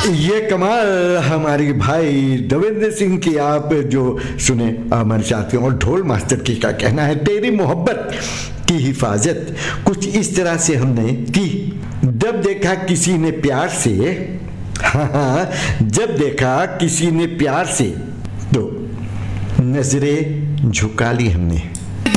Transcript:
ये कमाल हमारी भाई देवेंद्र सिंह की आप जो सुने हमारे साथियों। और ढोल मास्टर की क्या कहना है, तेरी मोहब्बत की हिफाजत कुछ इस तरह से हमने की। जब देखा किसी ने प्यार से, हाँ, जब देखा किसी ने प्यार से तो नजरें झुका ली हमने।